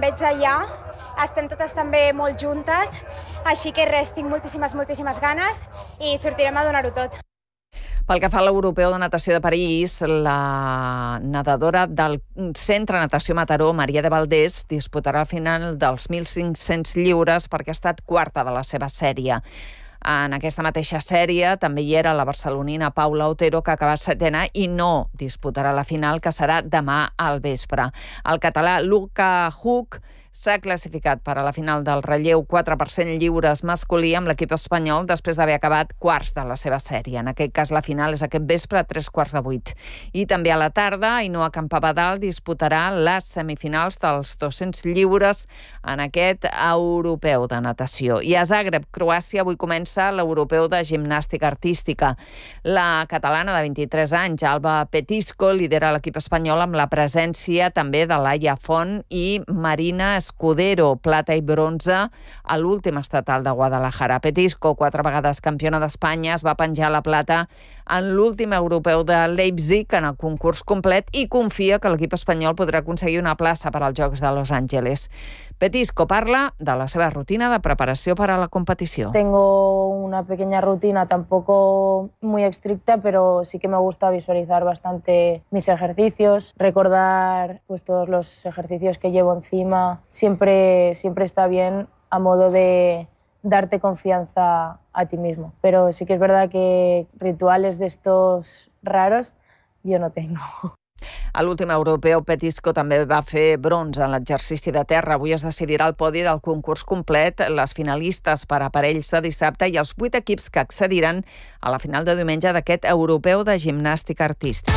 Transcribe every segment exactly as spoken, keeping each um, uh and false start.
veig allà. Estem totes també molt juntes, així que res, tinc moltíssimes, moltíssimes ganes i sortirem a donar-ho tot. Pel que fa a l'Europeu de Natació de París, la nedadora del Centre Natació Mataró, Maria de Valdés, disputarà el final dels mil cinc-cents lliures perquè ha estat quarta de la seva sèrie. En aquesta mateixa sèrie també hi era la barcelonina Paula Otero, que ha acabat setena i no disputarà la final, que serà demà al vespre. El català Luca Huck s'ha classificat per a la final del relleu quatre per cent lliures masculí amb l'equip espanyol després d'haver acabat quarts de la seva sèrie. En aquest cas, la final és aquest vespre a tres quarts de vuit. I també a la tarda, Ainhoa Campabadal disputarà les semifinals dels dos-cents lliures en aquest europeu de natació. I a Zagreb, Croàcia, avui comença l'europeu de gimnàstica artística. La catalana de vint-i-tres anys, Alba Petisco, lidera l'equip espanyol amb la presència també de Laia Font i Marina Escudero, plata i bronze a l'últim estatal de Guadalajara. Petisco, quatre vegades campiona d'Espanya, es va penjar la plata en l'últim europeu de Leipzig en el concurs complet i confia que l'equip espanyol podrà aconseguir una plaça per als Jocs de Los Angeles. Petisco parla de la seva rutina de preparació per a la competició. Tengo una pequeña rutina, tampoco muy estricta, pero sí que me gusta visualizar bastante mis ejercicios, recordar pues todos los ejercicios que llevo encima. Siempre, siempre está bien a modo de darte confianza a ti mismo. Pero sí que es verdad que rituales de estos raros yo no tengo. A l'últim europeu, Petisco també va fer bronze en l'exercici de terra. Avui es decidirà el podi del concurs complet, les finalistes per a parells de dissabte i els vuit equips que accediran a la final de diumenge d'aquest europeu de gimnàstica artística.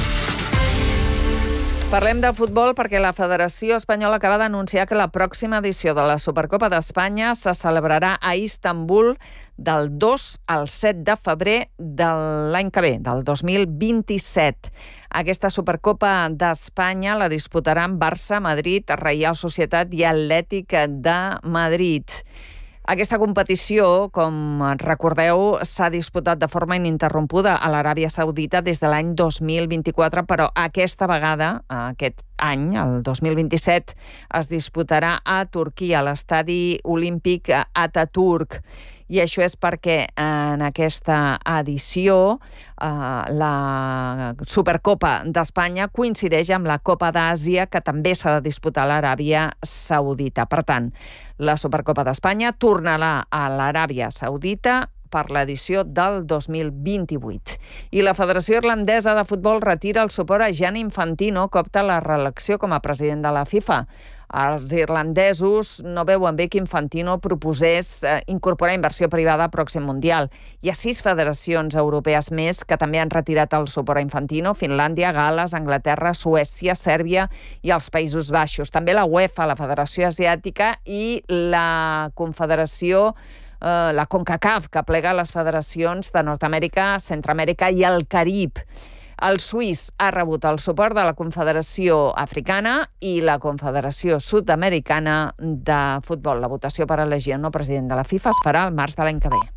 Parlem de futbol perquè la Federació Espanyola acaba d'anunciar que la pròxima edició de la Supercopa d'Espanya se celebrarà a Istanbul del dos al set de febrer de l'any que ve, del dos mil vint-i-set. Aquesta Supercopa d'Espanya la disputaran Barça, Madrid, Reial Societat i Atlètic de Madrid. Aquesta competició, com recordeu, s'ha disputat de forma ininterrompuda a l'Aràbia Saudita des de l'any dos mil vint-i-quatre, però aquesta vegada, aquest any, el dos mil vint-i-set, es disputarà a Turquia, a l'estadi olímpic Ataturk. I això és perquè en aquesta edició eh, la Supercopa d'Espanya coincideix amb la Copa d'Àsia, que també s'ha de disputar a l'Aràbia Saudita. Per tant, la Supercopa d'Espanya tornarà a l'Aràbia Saudita per l'edició del dos mil vint-i-vuit. I la Federació Irlandesa de Futbol retira el suport a Gianni Infantino, que opta a la reelecció com a president de la FIFA. Els irlandesos no veuen bé que Infantino proposés eh, incorporar inversió privada al pròxim Mundial. Hi ha sis federacions europees més que també han retirat el suport a Infantino: Finlàndia, Gal·les, Anglaterra, Suècia, Sèrbia i els Països Baixos. També la UEFA, la Federació Asiàtica i la Confederació eh, la CONCACAF, que plega les federacions de Nord-Amèrica, Centroamèrica i el Carib. El suís ha rebut el suport de la Confederació Africana i la Confederació Sud-americana de Futbol. La votació per elegir el nou president de la FIFA es farà al març de l'any que ve.